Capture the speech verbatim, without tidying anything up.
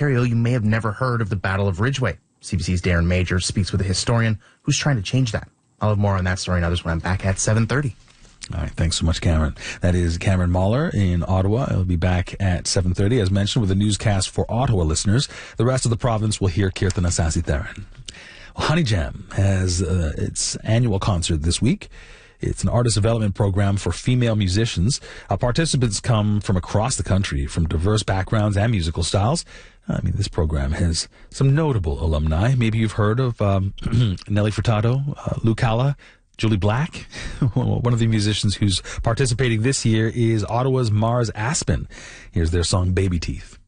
Ontario, you may have never heard of the Battle of Ridgeway. C B C's Darren Major speaks with a historian who's trying to change that. I'll have more on that story and others when I'm back at seven thirty. All right, thanks so much, Cameron. That is Cameron Mahler in Ottawa. He'll be back at seven thirty, as mentioned, with a newscast for Ottawa listeners. The rest of the province will hear Kirtan Asasi-Theran. Well, Honey Jam has uh, its annual concert this week. It's an artist development program for female musicians. Uh, participants come from across the country, from diverse backgrounds and musical styles. I mean, this program has some notable alumni. Maybe you've heard of um, Nelly Furtado, uh, Lou Calla, Julie Black. One of the musicians who's participating this year is Ottawa's Mars Aspen. Here's their song, Baby Teeth.